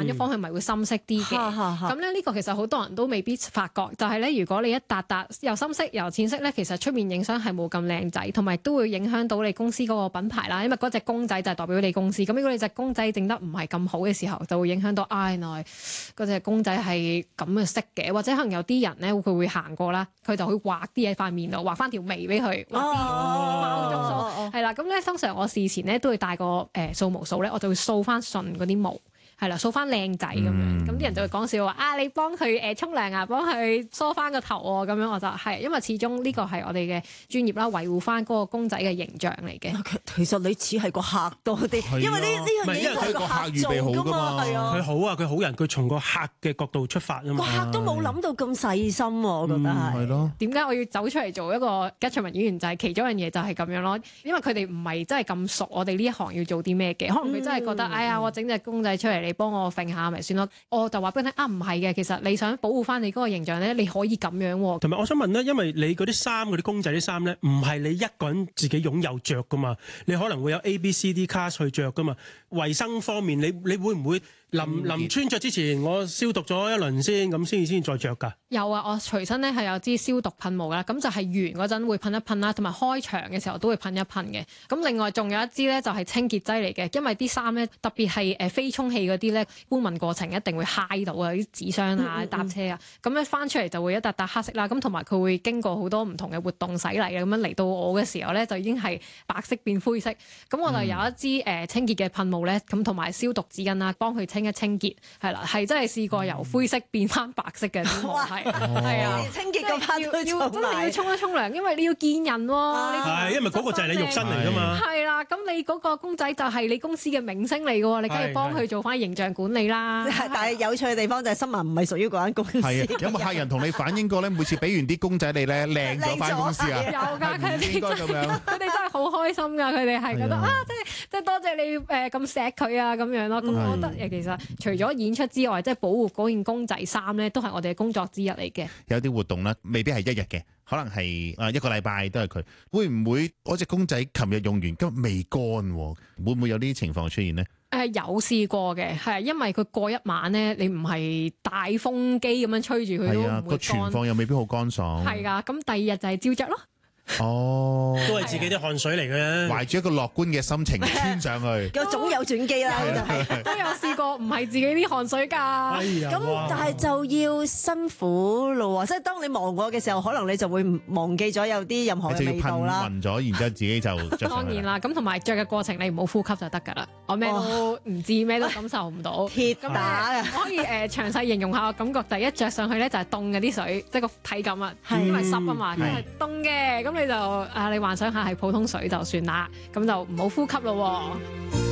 咗方向咪會深色啲嘅。咁咧呢個其實好多人都未必發覺，就係咧如果你一笪笪又深色又淺色咧，其實出面影相係冇咁靚仔，同埋都會影響到你公司嗰個品牌啦。因為嗰隻公仔就係代表你公司，咁如果你隻公仔整得唔係咁好嘅時候，就會影響到原來嗰隻公仔係咁嘅色嘅，或者可能有啲人咧佢會行過啦，佢就會畫啲喺塊面度，畫翻條眉俾佢，畫啲貓中數，係啦。咁咧通常我事前咧都會帶個掃毛掃咧，我就會掃翻順嗰啲毛。係啦，掃翻靚仔咁樣，咁啲人就會講笑話你幫佢沖涼啊，幫佢梳翻個頭喎，咁樣我就係，因為始終呢個係我哋嘅專業啦，維護翻嗰個公仔嘅形象嚟嘅。 其實你似係個客多啲，因為呢樣嘢係個客預備好㗎嘛，係啊， 佢好啊，佢好人，佢從個客嘅角度出發啊嘛。 個客都冇諗到咁細心，我覺得係。係咯。 點解我要走出嚟做一個吉祥物演員？就係其中一樣嘢就係咁樣咯，因為佢哋唔係真係咁熟我哋呢一行要做啲咩嘅，可能佢真係覺得哎呀，我整隻公仔出嚟，你幫我揈下咪算咯。我就話俾你聽唔係嘅，其實你想保護翻你嗰個形象咧，你可以咁樣喎。 同埋我想問咧，因為你嗰啲衫嗰啲公仔啲衫咧，唔係你一個人自己擁有着噶嘛，你可能會有 A、B、C、D class 去着噶嘛。衞生方面，你會唔會臨穿着之前，我消毒咗一輪先，咁先再着㗎？ 有啊，我隨身咧係有支消毒噴霧㗎，咁就係完嗰陣會噴一噴啦，同埋開場嘅時候都會噴一噴嘅。咁另外仲有一支咧就係清潔劑嚟嘅，因為啲衫咧特別係非充氣嗰啲咧，搬運過程一定會揩到啊，啲紙箱啊、搭車啊，咁咧翻出嚟就會一笪笪黑色啦。咁同埋佢會經過好多唔同嘅活動洗禮嘅，咁樣嚟到我嘅時候咧就已經係白色變灰色。咁我就有一支清潔嘅噴霧咧，咁同埋消毒紙巾啦，幫佢清一清潔，係啦，係真係試過由灰色變翻白色嘅啲毛係啊， 清潔嗰 part 要真係要沖一沖涼，因為你要見人喎。 係，因為嗰個就係你肉身嚟㗎嘛。 係啦，咁你嗰個公仔就係你公司嘅明星嚟㗎喎，你梗係幫佢做翻形象管理啦。 但係有趣嘅地方就係新聞唔係屬於嗰間公司。 係啊，有冇客人同你反映過咧？每次俾完啲公仔你咧靚咗翻公司啊？ 有㗎，佢哋真係好開心㗎，佢哋係覺得即係多謝你咁錫佢啊咁樣咯。咁我覺得其實除咗演出之外，即係保護嗰件公仔衫咧，都係我哋嘅工作之一嚟嘅。 有啲活動咧，未必係一日嘅，可能係一個禮拜都係佢。會唔會嗰隻公仔琴日用完今日未乾？會唔會有呢啲情況出現呢？ 有試過嘅，係因為佢過一晚咧，你唔係大風機咁樣吹住佢都唔會乾。 個存放又未必好乾爽。 係㗎，咁第二日就係照着咯。 哦， 都係自己啲汗水嚟嘅， 懷住一個樂觀嘅心情穿上去， 總有轉機啦， 都有試過，唔係自己啲汗水㗎。 咁但係就要辛苦咯，即係當你忘我嘅時候，可能你就會忘記咗有啲任何嘅味道啦。 就要噴勻咗，然之後自己就着。 當然啦，咁同埋着嘅過程你唔好呼吸就得㗎啦。我咩都唔知，咩都感受唔到。 鐵打嘅， 可以詳細形容下我感覺，就係一着上去咧就係凍嘅啲水，即係個體感啊，因為濕啊嘛，係凍嘅。咁你就你幻想下係普通水就算啦，咁就唔好呼吸咯。